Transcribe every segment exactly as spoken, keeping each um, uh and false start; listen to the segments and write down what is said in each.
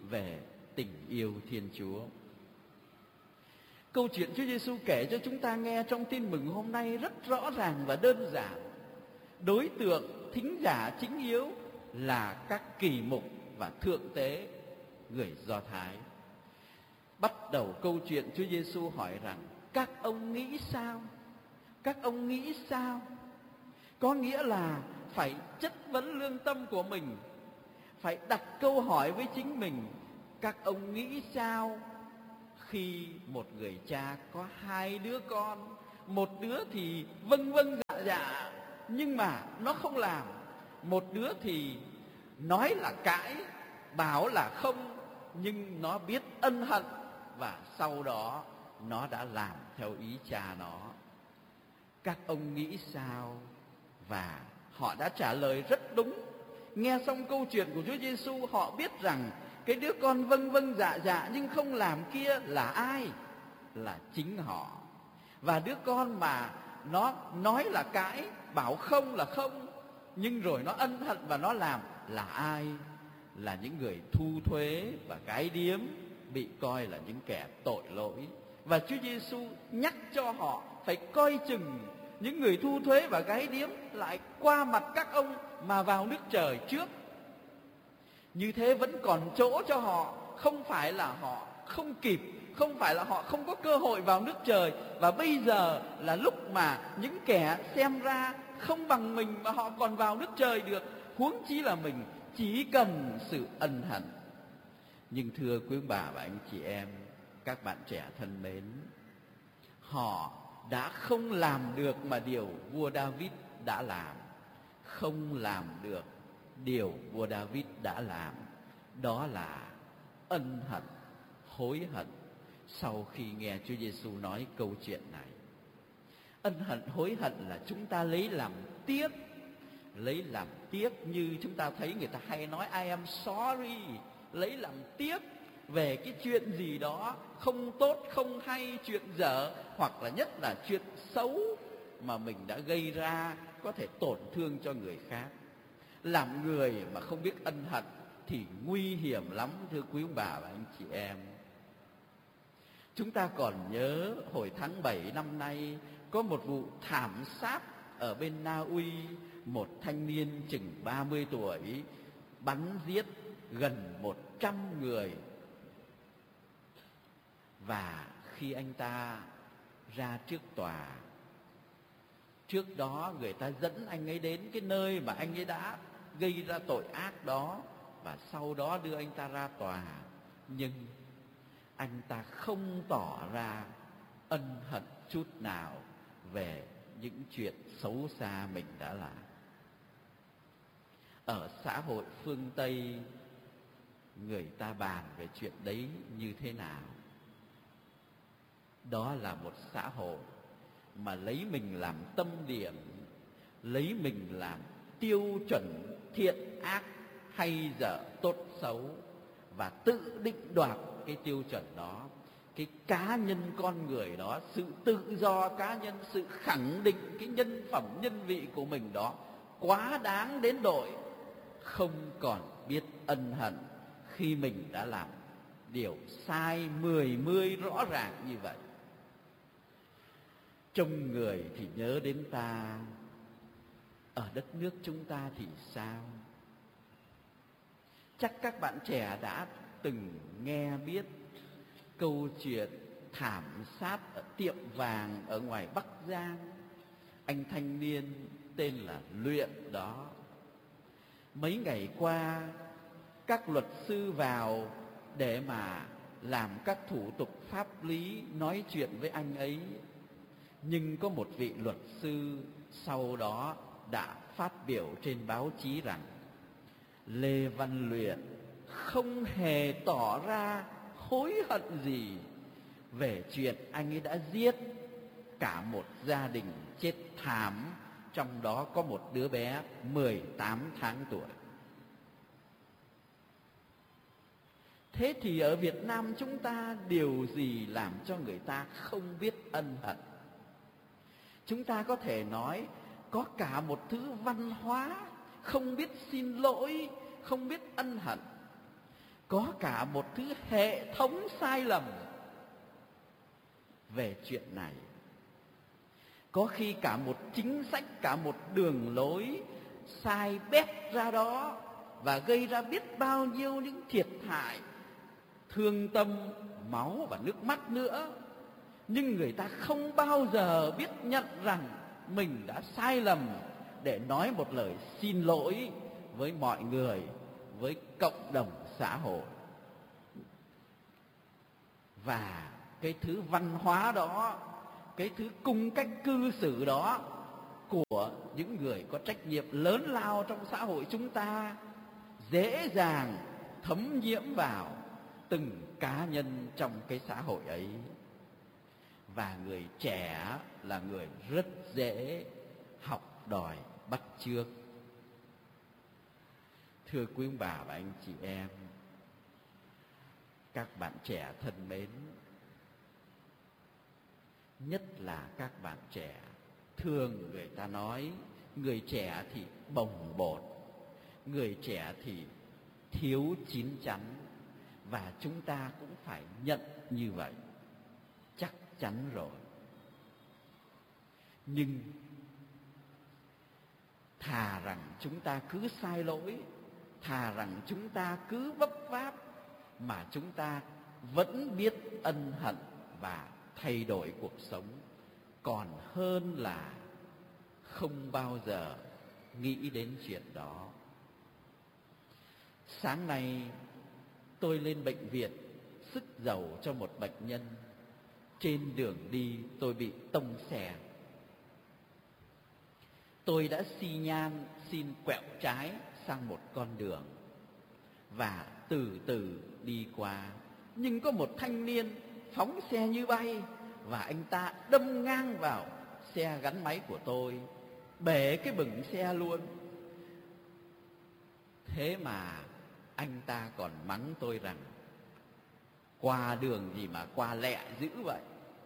về tình yêu Thiên Chúa. Câu chuyện Chúa Giêsu kể cho chúng ta nghe trong tin mừng hôm nay rất rõ ràng và đơn giản. Đối tượng thính giả chính yếu là các kỳ mục và thượng tế người Do Thái. Bắt đầu câu chuyện, Chúa Giêsu hỏi rằng: các ông nghĩ sao? Các ông nghĩ sao? Có nghĩa là phải chất vấn lương tâm của mình, phải đặt câu hỏi với chính mình: các ông nghĩ sao khi một người cha có hai đứa con, một đứa thì vâng vâng dạ dạ nhưng mà nó không làm, một đứa thì nói là cãi, bảo là không, nhưng nó biết ân hận và sau đó nó đã làm theo ý cha nó. Các ông nghĩ sao? Và họ đã trả lời rất đúng. Nghe xong câu chuyện của Chúa Giêsu, họ biết rằng cái đứa con vâng vâng dạ dạ nhưng không làm kia là ai? Là chính họ. Và đứa con mà nó nói là cãi, bảo không là không, nhưng rồi nó ân hận và nó làm là ai? Là những người thu thuế và gái điếm, bị coi là những kẻ tội lỗi. Và Chúa Giêsu nhắc cho họ phải coi chừng những người thu thuế và gái điếm lại qua mặt các ông mà vào nước trời trước. Như thế vẫn còn chỗ cho họ, không phải là họ không kịp, không phải là họ không có cơ hội vào nước trời. Và bây giờ là lúc mà những kẻ xem ra không bằng mình mà họ còn vào nước trời được, huống chi là mình, chỉ cần sự ân hận. Nhưng thưa quý ông bà và anh chị em, các bạn trẻ thân mến, họ đã không làm được mà điều vua David đã làm. Không làm được điều vua David đã làm, đó là ân hận, hối hận sau khi nghe Chúa Giêsu nói câu chuyện này. Ân hận, hối hận là chúng ta lấy làm tiếc, lấy làm tiếc như chúng ta thấy người ta hay nói I am sorry, lấy làm tiếc về cái chuyện gì đó không tốt, không hay, chuyện dở, hoặc là nhất là chuyện xấu mà mình đã gây ra, có thể tổn thương cho người khác. Làm người mà không biết ân hận thì nguy hiểm lắm, thưa quý ông bà và anh chị em. Chúng ta còn nhớ hồi tháng bảy năm nay có một vụ thảm sát ở bên Na Uy, một thanh niên chừng ba mươi tuổi bắn giết gần một trăm người. Và khi anh ta ra trước tòa, trước đó người ta dẫn anh ấy đến cái nơi mà anh ấy đã gây ra tội ác đó, và sau đó đưa anh ta ra tòa. Nhưng anh ta không tỏ ra ân hận chút nào về những chuyện xấu xa mình đã làm. Ở xã hội phương Tây, người ta bàn về chuyện đấy như thế nào? Đó là một xã hội mà lấy mình làm tâm điểm, lấy mình làm tiêu chuẩn thiện ác, hay dở, tốt xấu, và tự định đoạt cái tiêu chuẩn đó. Cái cá nhân con người đó, sự tự do cá nhân, sự khẳng định cái nhân phẩm nhân vị của mình đó quá đáng đến độ không còn biết ân hận khi mình đã làm điều sai mười mươi rõ ràng như vậy. Trông người thì nhớ đến ta, ở đất nước chúng ta thì sao? Chắc các bạn trẻ đã từng nghe biết câu chuyện thảm sát ở tiệm vàng ở ngoài Bắc Giang. Anh thanh niên tên là Luyện đó. Mấy ngày qua, các luật sư vào để mà làm các thủ tục pháp lý, nói chuyện với anh ấy. Nhưng có một vị luật sư sau đó đã phát biểu trên báo chí rằng Lê Văn Luyện không hề tỏ ra hối hận gì về chuyện anh ấy đã giết cả một gia đình chết thảm, trong đó có một đứa bé mười tám tháng tuổi. Thế thì ở Việt Nam chúng ta điều gì làm cho người ta không biết ân hận? Chúng ta có thể nói có cả một thứ văn hóa không biết xin lỗi, không biết ân hận. có cả một thứ hệ thống sai lầm về chuyện này. Có khi cả một chính sách, cả một đường lối sai bét ra đó và gây ra biết bao nhiêu những thiệt hại, thương tâm, máu và nước mắt nữa. Nhưng người ta không bao giờ biết nhận rằng mình đã sai lầm để nói một lời xin lỗi với mọi người, với cộng đồng xã hội. Và cái thứ văn hóa đó, cái thứ cung cách cư xử đó của những người có trách nhiệm lớn lao trong xã hội chúng ta dễ dàng thấm nhiễm vào từng cá nhân trong cái xã hội ấy. Và người trẻ là người rất dễ học đòi bắt chước. Thưa quý ông bà và anh chị em, các bạn trẻ thân mến, nhất là các bạn trẻ, thường người ta nói người trẻ thì bồng bột, người trẻ thì thiếu chín chắn, và chúng ta cũng phải nhận như vậy, chắc chắn rồi. Nhưng thà rằng chúng ta cứ sai lỗi, thà rằng chúng ta cứ vấp váp, mà chúng ta vẫn biết ân hận và thay đổi cuộc sống, còn hơn là không bao giờ nghĩ đến chuyện đó. Sáng nay tôi lên bệnh viện sức dầu cho một bệnh nhân. Trên đường đi tôi bị tông xe. Tôi đã xi nhan xin quẹo trái sang một con đường và từ từ đi qua. Nhưng có một thanh niên phóng xe như bay và anh ta đâm ngang vào xe gắn máy của tôi, bể cái bửng xe luôn. Thế mà anh ta còn mắng tôi rằng qua đường gì mà qua lẹ dữ vậy.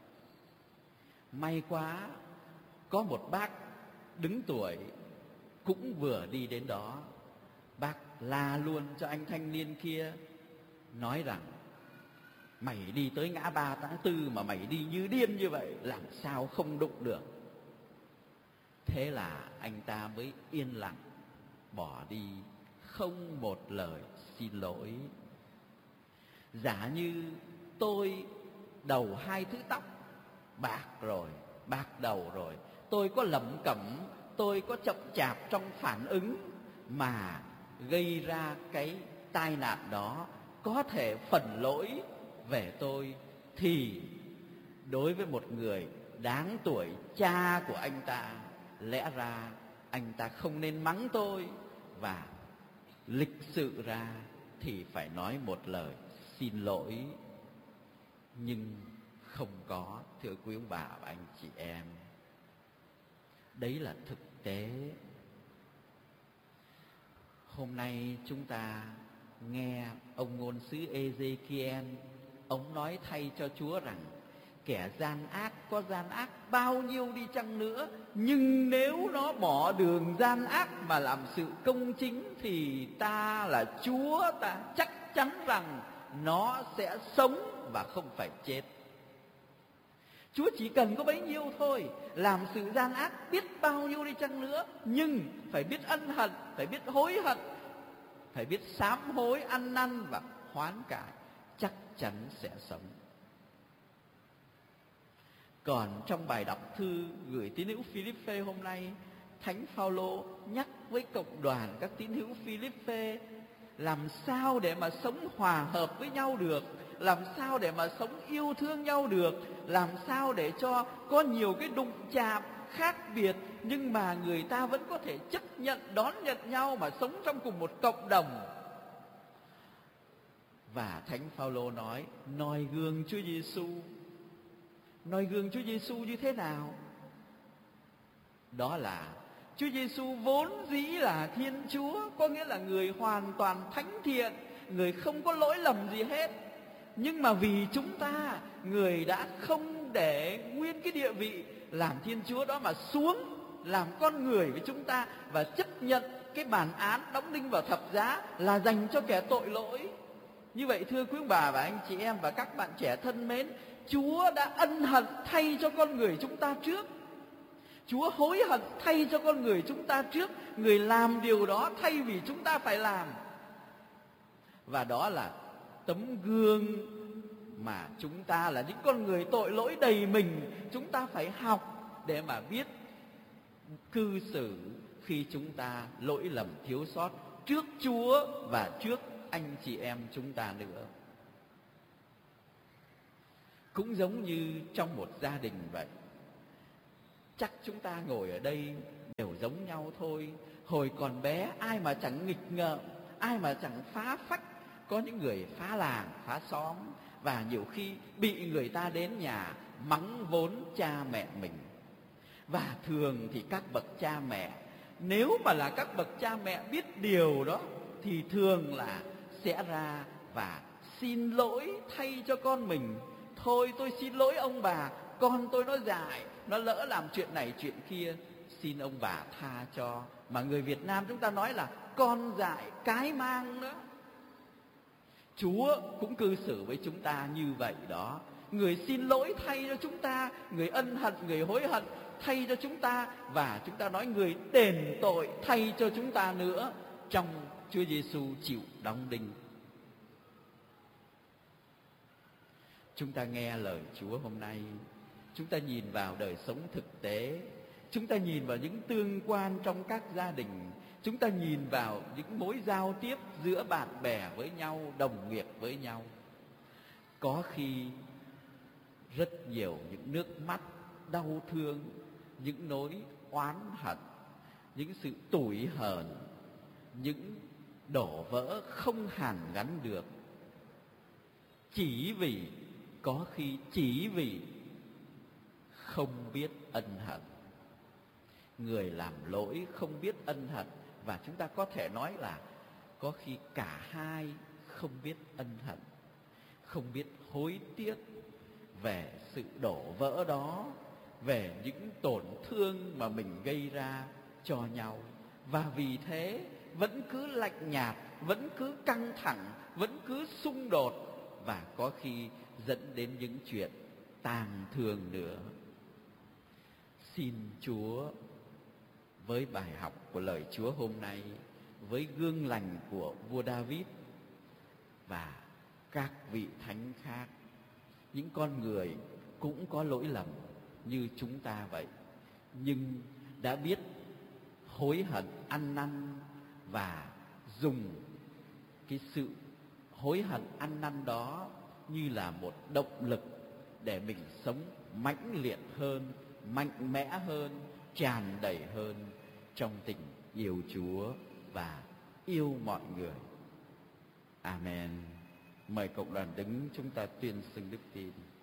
May quá có một bác đứng tuổi cũng vừa đi đến đó. Bác la luôn cho anh thanh niên kia, nói rằng mày đi tới ngã ba tháng tư mà mày đi như điên như vậy, làm sao không đụng được. Thế là anh ta mới yên lặng bỏ đi, không một lời xin lỗi. Giả như tôi đầu hai thứ tóc bạc rồi, bạc đầu rồi, tôi có lẩm cẩm, tôi có chậm chạp trong phản ứng mà gây ra cái tai nạn đó, có thể phần lỗi về tôi, thì đối với một người đáng tuổi cha của anh ta, lẽ ra anh ta không nên mắng tôi, và lịch sự ra thì phải nói một lời xin lỗi. Nhưng không có, thưa quý ông bà và anh chị em. Đấy là thực tế. Hôm nay chúng ta nghe ông ngôn sứ Ê-dê-ki-en, ông nói thay cho Chúa rằng kẻ gian ác có gian ác bao nhiêu đi chăng nữa, nhưng nếu nó bỏ đường gian ác mà làm sự công chính thì ta là Chúa, ta chắc chắn rằng nó sẽ sống và không phải chết. Chúa chỉ cần có bấy nhiêu thôi, làm sự gian ác biết bao nhiêu đi chăng nữa, nhưng phải biết ân hận, phải biết hối hận, phải biết sám hối, ăn năn và hoán cải, chắc chắn sẽ sống. Còn trong bài đọc thư gửi tín hữu Philippe hôm nay, Thánh Phaolô nhắc với cộng đoàn các tín hữu Philippe làm sao để mà sống hòa hợp với nhau được, làm sao để mà sống yêu thương nhau được, làm sao để cho có nhiều cái đụng chạm khác biệt nhưng mà người ta vẫn có thể chấp nhận, đón nhận nhau mà sống trong cùng một cộng đồng. Và Thánh Phaolô nói noi gương Chúa Giêsu. Noi gương Chúa Giêsu như thế nào? Đó là Chúa Giêsu vốn dĩ là Thiên Chúa, có nghĩa là người hoàn toàn thánh thiện, người không có lỗi lầm gì hết. Nhưng mà vì chúng ta, người đã không để nguyên cái địa vị làm Thiên Chúa đó mà xuống làm con người với chúng ta, và chấp nhận cái bản án đóng đinh vào thập giá là dành cho kẻ tội lỗi. Như vậy thưa quý ông bà và anh chị em và các bạn trẻ thân mến, Chúa đã ân hận thay cho con người chúng ta trước. Chúa hối hận thay cho con người chúng ta trước. Người làm điều đó thay vì chúng ta phải làm. Và đó là tấm gương mà chúng ta là những con người tội lỗi đầy mình, chúng ta phải học để mà biết cư xử khi chúng ta lỗi lầm thiếu sót trước Chúa và trước anh chị em chúng ta nữa. Cũng giống như trong một gia đình vậy. Chắc chúng ta ngồi ở đây đều giống nhau thôi. Hồi còn bé ai mà chẳng nghịch ngợm, ai mà chẳng phá phách. Có những người phá làng, phá xóm, và nhiều khi bị người ta đến nhà mắng vốn cha mẹ mình. Và thường thì các bậc cha mẹ, nếu mà là các bậc cha mẹ biết điều đó, thì thường là sẽ ra và xin lỗi thay cho con mình. Thôi tôi xin lỗi ông bà, con tôi nó dại, nó lỡ làm chuyện này chuyện kia, xin ông bà tha cho. Mà người Việt Nam chúng ta nói là con dại cái mang đó. Chúa cũng cư xử với chúng ta như vậy đó. Người xin lỗi thay cho chúng ta, người ân hận, người hối hận thay cho chúng ta, và chúng ta nói người đền tội thay cho chúng ta nữa, trong Chúa Giêsu chịu đóng đinh. Chúng ta nghe lời Chúa hôm nay, chúng ta nhìn vào đời sống thực tế, chúng ta nhìn vào những tương quan trong các gia đình, chúng ta nhìn vào những mối giao tiếp giữa bạn bè với nhau, đồng nghiệp với nhau. Có khi rất nhiều những nước mắt đau thương, những nỗi oán hận, những sự tủi hờn, những đổ vỡ không hàn gắn được, chỉ vì có khi chỉ vì không biết ân hận. Người làm lỗi không biết ân hận, và chúng ta có thể nói là có khi cả hai không biết ân hận, không biết hối tiếc về sự đổ vỡ đó, về những tổn thương mà mình gây ra cho nhau. Và vì thế vẫn cứ lạnh nhạt, vẫn cứ căng thẳng, vẫn cứ xung đột, và có khi dẫn đến những chuyện tang thương nữa. Xin Chúa với bài học của lời Chúa hôm nay, với gương lành của vua David và các vị thánh khác, những con người cũng có lỗi lầm như chúng ta vậy, nhưng đã biết hối hận ăn năn và dùng cái sự hối hận ăn năn đó như là một động lực để mình sống mãnh liệt hơn, mạnh mẽ hơn, tràn đầy hơn trong tình yêu Chúa và yêu mọi người. Amen. Mời cộng đoàn đứng, chúng ta tuyên xưng đức tin.